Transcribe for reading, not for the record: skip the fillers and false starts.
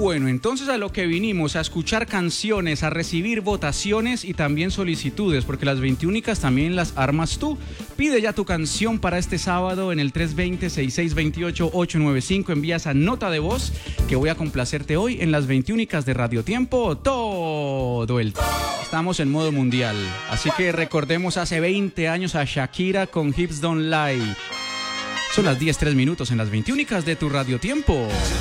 Bueno, entonces a lo que vinimos, a escuchar canciones, a recibir votaciones y también solicitudes, porque las 21 también las armas tú. Pide ya tu canción para este sábado en el 320-6628-895. Envías a nota de voz que voy a complacerte hoy en las 21 de Radio Tiempo todo el tiempo. Estamos en modo mundial, así que recordemos hace 20 años a Shakira con Hips Don't Lie. Son las 10:03 en las 21 de tu Radio Tiempo.